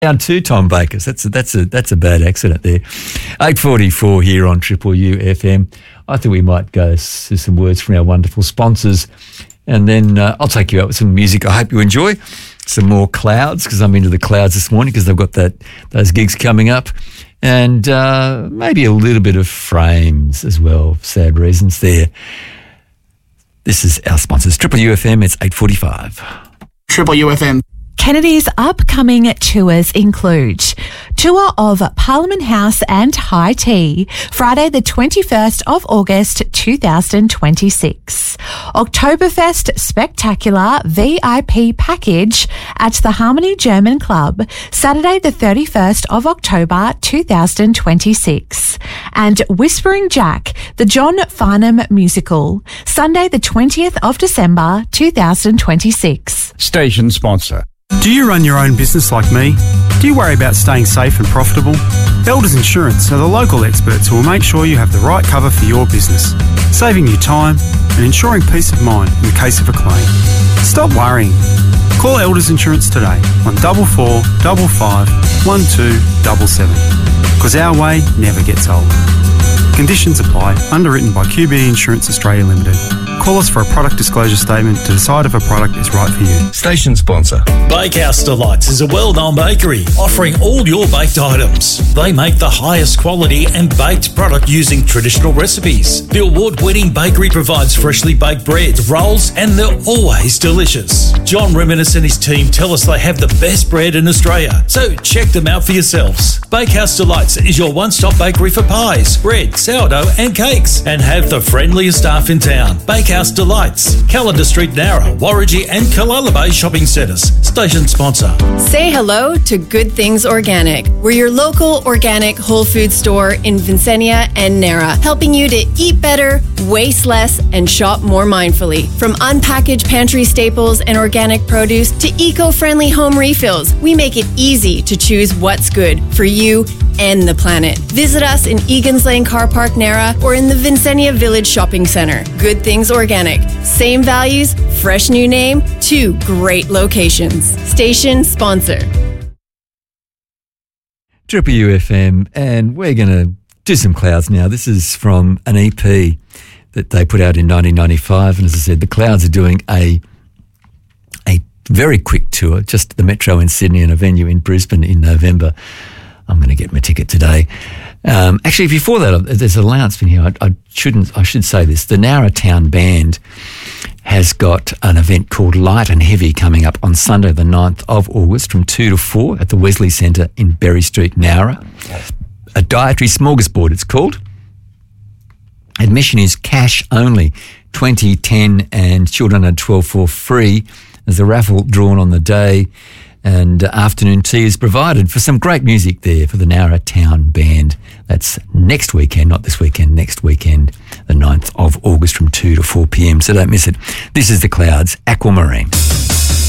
Down to Tom Bakers. That's a bad accident there. 8:44 here on Triple U FM. I think we might go to some words from our wonderful sponsors, and then I'll take you out with some music. I hope you enjoy some more Clouds, because I'm into the Clouds this morning because they've got those gigs coming up, and maybe a little bit of Frames as well. Sad reasons there. This is our sponsors, Triple U FM. It's 8:45. Triple U FM. Kennedy's upcoming tours include tour of Parliament House and High Tea, Friday the 21st of August 2026. Oktoberfest Spectacular VIP package at the Harmony German Club, Saturday the 31st of October 2026. And Whispering Jack, the John Farnham musical, Sunday the 20th of December 2026. Station sponsor. Do you run your own business like me? Do you worry about staying safe and profitable? Elders Insurance are the local experts who will make sure you have the right cover for your business, saving you time and ensuring peace of mind in the case of a claim. Stop worrying. Call Elders Insurance today on 44 55 1277, because our way never gets old. Conditions apply. Underwritten by QBE Insurance Australia Limited. Call us for a product disclosure statement to decide if a product is right for you. Station sponsor. Bakehouse Delights is a well-known bakery offering all your baked items. They make the highest quality and baked product using traditional recipes. The award-winning bakery provides freshly baked bread, rolls, and they're always delicious. John Reminis and his team tell us they have the best bread in Australia, so check them out for yourselves. Bakehouse Delights is your one-stop bakery for pies, bread, sourdough and cakes, and have the friendliest staff in town. Bakehouse Delights, Calendar Street, Nowra, Warragee and Killala Bay shopping centres. Station sponsor. Say hello to Good Things Organic. We're your local organic whole food store in Vincennia and Nowra, helping you to eat better, waste less and shop more mindfully. From unpackaged pantry staples and organic produce to eco-friendly home refills, we make it easy to choose what's good for you and the planet. Visit us in Egan's Lane Car Park, Nowra, or in the Vincennia Village Shopping Centre. Good Things Organic. Same values, fresh new name, 2 great locations. Station sponsor. Triple UFM, and we're going to do some Clouds now. This is from an EP that they put out in 1995, and as I said, the Clouds are doing a very quick tour, just at the Metro in Sydney and a venue in Brisbane in November. I'm going to get my ticket today. Actually, before that, there's an announcement here. I should say this. The Nowra Town Band has got an event called Light and Heavy coming up on Sunday, the 9th of August, from 2 to 4 at the Wesley Centre in Berry Street, Nowra. A dietary smorgasbord, it's called. Admission is cash only, 20, 10, and children under 12 for free. There's a raffle drawn on the day, and afternoon tea is provided for some great music there for the Nowra Town Band. That's next weekend, not this weekend, next weekend, the 9th of August from 2 to 4 p.m, so don't miss it. This is the Clouds, Aquamarine.